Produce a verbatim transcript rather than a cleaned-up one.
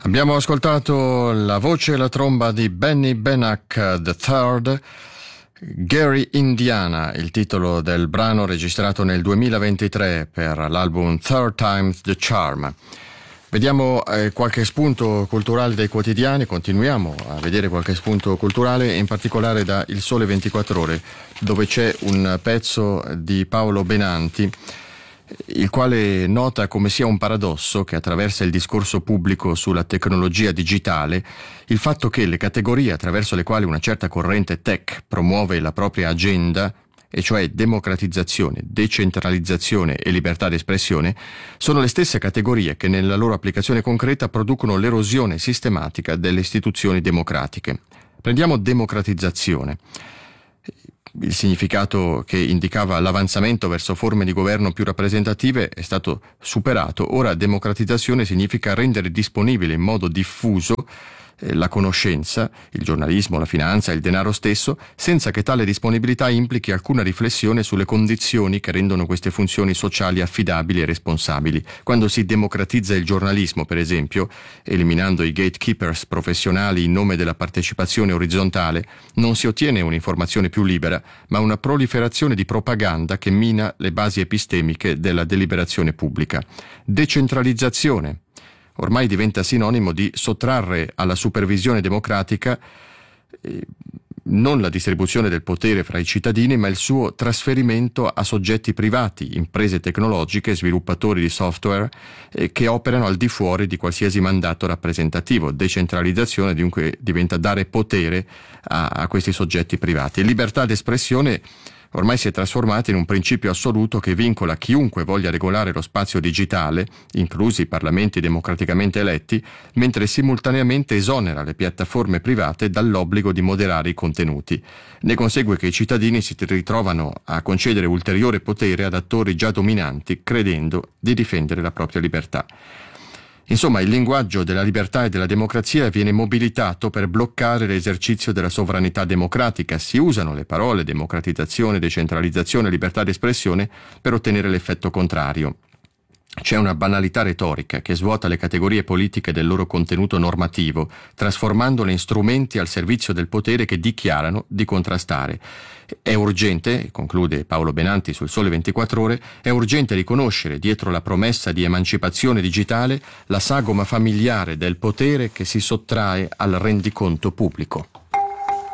Abbiamo ascoltato la voce e la tromba di Benny Benach the Third, Gary Indiana, il titolo del brano registrato nel duemilaventitré per l'album Third Time's the Charm. Vediamo eh, qualche spunto culturale dai quotidiani, continuiamo a vedere qualche spunto culturale, in particolare da Il Sole ventiquattro Ore, dove c'è un pezzo di Paolo Benanti, il quale nota come sia un paradosso che attraversa il discorso pubblico sulla tecnologia digitale il fatto che le categorie attraverso le quali una certa corrente tech promuove la propria agenda, e cioè democratizzazione, decentralizzazione e libertà d'espressione, sono le stesse categorie che nella loro applicazione concreta producono l'erosione sistematica delle istituzioni democratiche. Prendiamo democratizzazione. Il significato che indicava l'avanzamento verso forme di governo più rappresentative è stato superato. Ora democratizzazione significa rendere disponibile in modo diffuso eh, la conoscenza, il giornalismo, la finanza, il denaro stesso, senza che tale disponibilità implichi alcuna riflessione sulle condizioni che rendono queste funzioni sociali affidabili e responsabili. Quando si democratizza il giornalismo, per esempio, eliminando i gatekeepers professionali in nome della partecipazione orizzontale, non si ottiene un'informazione più libera, ma una proliferazione di propaganda che mina le basi epistemiche della deliberazione pubblica. Decentralizzazione ormai diventa sinonimo di sottrarre alla supervisione democratica eh, non la distribuzione del potere fra i cittadini, ma il suo trasferimento a soggetti privati, imprese tecnologiche, sviluppatori di software eh, che operano al di fuori di qualsiasi mandato rappresentativo. Decentralizzazione dunque diventa dare potere a, a questi soggetti privati. Libertà d'espressione ormai si è trasformata in un principio assoluto che vincola chiunque voglia regolare lo spazio digitale, inclusi i parlamenti democraticamente eletti, mentre simultaneamente esonera le piattaforme private dall'obbligo di moderare i contenuti. Ne consegue che i cittadini si ritrovano a concedere ulteriore potere ad attori già dominanti, credendo di difendere la propria libertà. Insomma, il linguaggio della libertà e della democrazia viene mobilitato per bloccare l'esercizio della sovranità democratica. Si usano le parole democratizzazione, decentralizzazione, libertà d'espressione per ottenere l'effetto contrario. C'è una banalità retorica che svuota le categorie politiche del loro contenuto normativo, trasformandole in strumenti al servizio del potere che dichiarano di contrastare. È urgente, conclude Paolo Benanti sul Sole ventiquattro Ore, è urgente riconoscere dietro la promessa di emancipazione digitale la sagoma familiare del potere che si sottrae al rendiconto pubblico.